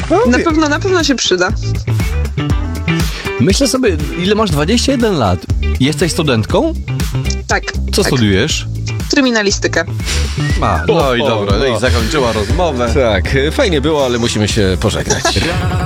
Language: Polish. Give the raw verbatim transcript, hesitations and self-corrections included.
Na pewno, na pewno się przyda. Myślę sobie, ile masz? dwadzieścia jeden lat. Jesteś studentką? Tak. Co tak. studiujesz? Kryminalistykę. A, no i dobra, no i zakończyła rozmowę. Tak, fajnie było, ale musimy się pożegnać.